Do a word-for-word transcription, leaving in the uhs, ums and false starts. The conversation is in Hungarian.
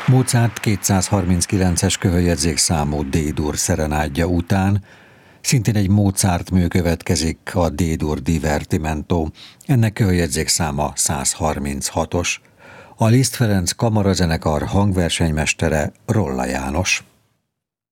Mozart kétszázharminckilences köhöljegyzékszámú D-dur szerenádja után szintén egy Mozart mű következik, a D-dur Divertimento. Ennek köhöljegyzékszáma száz harminchatos. A Liszt Ferenc Kamarazenekar hangversenymestere Rolla János.